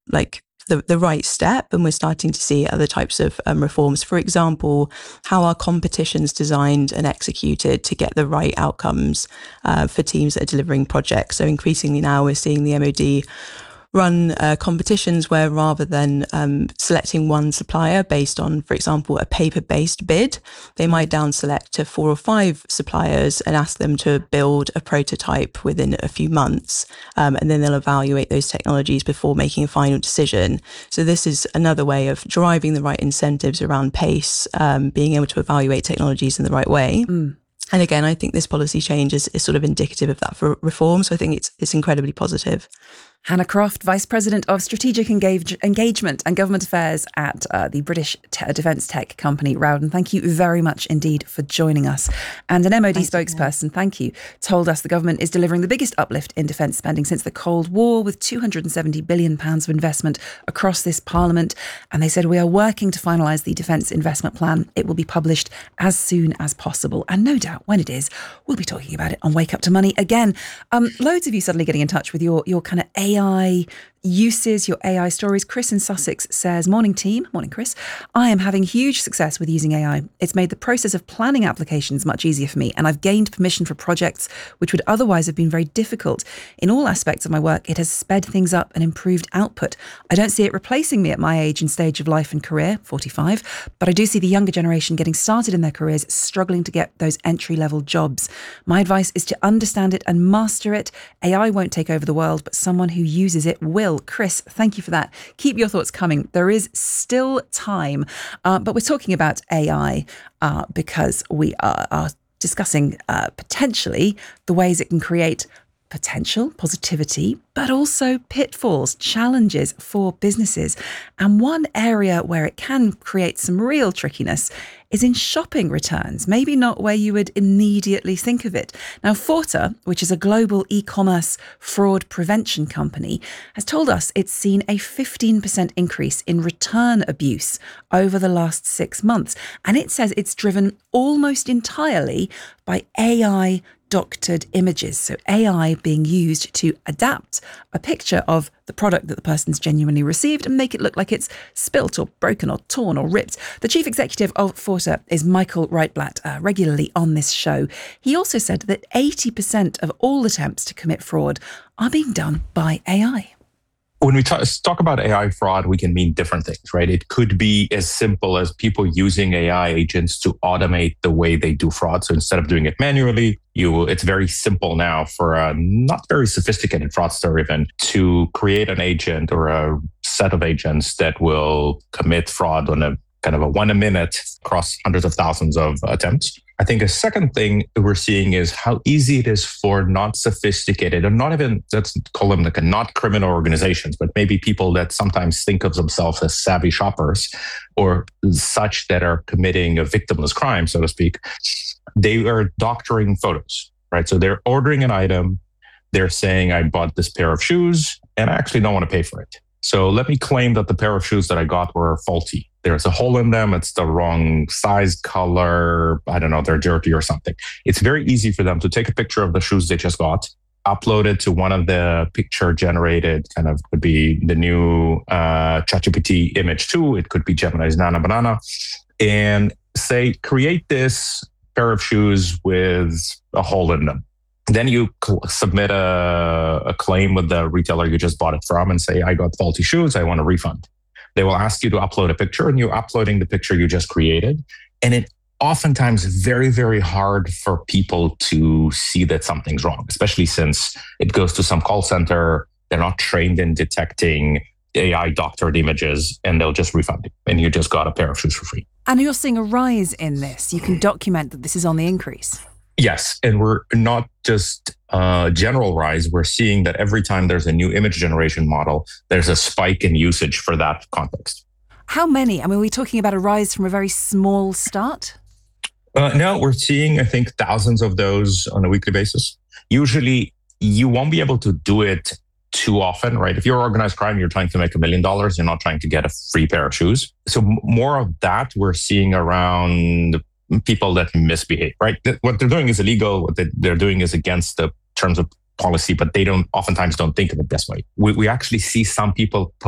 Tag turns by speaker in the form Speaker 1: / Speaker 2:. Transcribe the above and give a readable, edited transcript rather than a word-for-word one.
Speaker 1: like the right step, and we're starting to see other types of reforms. For example, how are competitions designed and executed to get the right outcomes for teams that are delivering projects? So increasingly now we're seeing the MOD run competitions where, rather than selecting one supplier based on, for example, a paper-based bid, they might down select to 4 or 5 suppliers and ask them to build a prototype within a few months. And then they'll evaluate those technologies before making a final decision. So this is another way of driving the right incentives around pace, being able to evaluate technologies in the right way. And again, I think this policy change is sort of indicative of that for reform. So I think it's incredibly positive.
Speaker 2: Hannah Croft, Vice President of Strategic Engagement and Government Affairs at the British defence tech company Rowden. Thank you very much indeed for joining us. And an MOD spokesperson, thank you, told us the government is delivering the biggest uplift in defence spending since the Cold War, with £270 billion of investment across this parliament. And they said, we are working to finalise the defence investment plan. It will be published as soon as possible. And no doubt when it is, we'll be talking about it on Wake Up to Money again. Loads of you suddenly getting in touch with your kind of AI uses, your AI stories. Chris in Sussex says, morning team. Morning, Chris. I am having huge success with using AI. It's made the process of planning applications much easier for me, and I've gained permission for projects which would otherwise have been very difficult. In all aspects of my work, it has sped things up and improved output. I don't see it replacing me at my age and stage of life and career, 45, but I do see the younger generation getting started in their careers struggling to get those entry-level jobs. My advice is to understand it and master it. AI won't take over the world, but someone who uses it will. Chris, thank you for that. Keep your thoughts coming. There is still time, but we're talking about AI because we are discussing potentially the ways it can create potential, positivity, but also pitfalls, challenges for businesses. And one area where it can create some real trickiness is in shopping returns, maybe not where you would immediately think of it. Now, Forta, which is a global e-commerce fraud prevention company, has told us it's seen a 15% increase in return abuse over the last 6 months. And it says it's driven almost entirely by AI doctored images. So AI being used to adapt a picture of the product that the person's genuinely received and make it look like it's spilt or broken or torn or ripped. The chief executive of Forta is Michael Reitblatt, regularly on this show. He also said that 80% of all attempts to commit fraud are being done by AI.
Speaker 3: When we talk about AI fraud, we can mean different things, right? It could be as simple as people using AI agents to automate the way they do fraud. So instead of doing it manually, it's very simple now for a not very sophisticated fraudster even to create an agent or a set of agents that will commit fraud on a kind of a 1 a minute across hundreds of thousands of attempts. I think a second thing we're seeing is how easy it is for not sophisticated, and not even, let's call them like not criminal organizations, but maybe people that sometimes think of themselves as savvy shoppers or such that are committing a victimless crime, so to speak. They are doctoring photos, right? So they're ordering an item. They're saying, I bought this pair of shoes and I actually don't want to pay for it. So let me claim that the pair of shoes that I got were faulty. There's a hole in them. It's the wrong size, color. I don't know, they're dirty or something. It's very easy for them to take a picture of the shoes they just got, upload it to one of the picture generated, kind of could be the new ChatGPT image 2. It could be Gemini's Nana Banana, and say, create this pair of shoes with a hole in them. Then you submit a claim with the retailer you just bought it from and say, I got faulty shoes, I want a refund. They will ask you to upload a picture, and you're uploading the picture you just created. And it oftentimes is very, very hard for people to see that something's wrong, especially since it goes to some call center. They're not trained in detecting AI doctored images, and they'll just refund you. And you just got a pair of shoes for free.
Speaker 2: And you're seeing a rise in this. You can document that this is on the increase.
Speaker 3: Yes, and we're not just general rise. We're seeing that every time there's a new image generation model, there's a spike in usage for that context.
Speaker 2: How many? I mean, are we talking about a rise from a very small start?
Speaker 3: No, we're seeing, I think, thousands of those on a weekly basis. Usually, you won't be able to do it too often, right? If you're organized crime, you're trying to make $1 million. You're not trying to get a free pair of shoes. So more of that we're seeing around people that misbehave, right? What they're doing is illegal. What they're doing is against the terms of policy, but they oftentimes don't think of it this way. We actually see some people